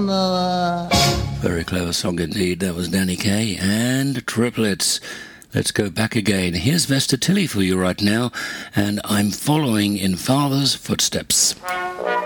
Very clever song indeed. That was Danny Kaye and Triplets. Let's go back again. Here's Vesta Tilley for you right now, and I'm following in Father's footsteps.